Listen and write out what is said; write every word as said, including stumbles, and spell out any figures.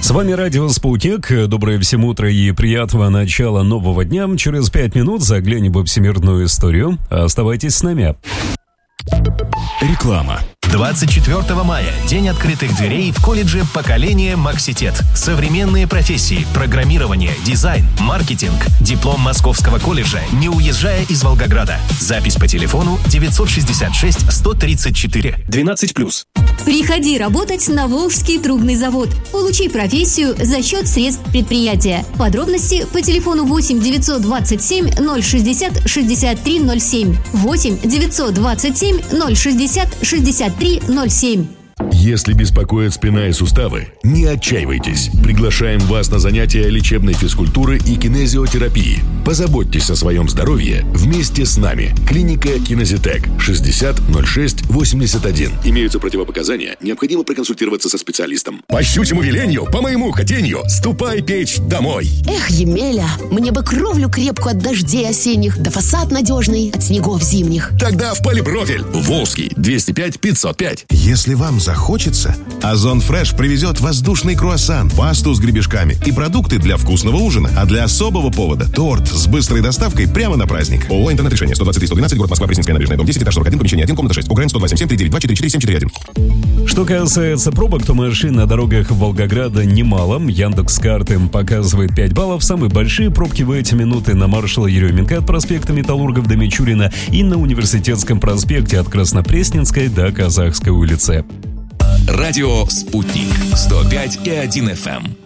С вами радио «Спутник». Доброе всем утро и приятного начала нового дня. Через пять минут заглянем во всемирную историю. Оставайтесь с нами. Реклама. двадцать четвёртого мая. День открытых дверей в колледже «Поколение Макситет». Современные профессии, программирование, дизайн, маркетинг. Диплом Московского колледжа, не уезжая из Волгограда. Запись по телефону девятьсот шестьдесят шесть сто тридцать четыре двенадцать плюс. Приходи работать на Волжский трубный завод. Получи профессию за счет средств предприятия. Подробности по телефону восемь девятьсот двадцать семь ноль шестьдесят шестьдесят три ноль семь. восемь девятьсот двадцать семь ноль шестьдесят шестьдесят три ноль семь. Если беспокоят спина и суставы, не отчаивайтесь. Приглашаем вас на занятия лечебной физкультуры и кинезиотерапии. Позаботьтесь о своем здоровье вместе с нами. Клиника Кинезитек. шестьдесят ноль шесть восемьдесят один. Имеются противопоказания. Необходимо проконсультироваться со специалистом. По щучьему велению, по моему хотению, ступай печь домой. Эх, Емеля, мне бы кровлю крепкую от дождей осенних, да фасад надежный от снегов зимних. Тогда в Полипрофиль. Волжский. двести пять пятьсот пять. Если вам захочется, Озон Фреш привезет воздушный круассан, пасту с гребешками и продукты для вкусного ужина. А для особого повода – торт с быстрой доставкой прямо на праздник. ООО «Интернет-решение». сто двадцать три сто двенадцать, город Москва, Пресненская набережная, дом десять, этаж сорок один, помещение один, комната шесть. УГРН сто два семь семь три девять два четыре четыре семь четыре один. Что касается пробок, то машин на дорогах Волгограда немало. Яндекс.Карты показывает пять баллов. Самые большие пробки в эти минуты на маршала Еременко от проспекта Металлургов до Мичурина и на Университетском проспекте от Краснопресненской до Казахской улицы. Радио «Спутник». сто пять и один эф эм.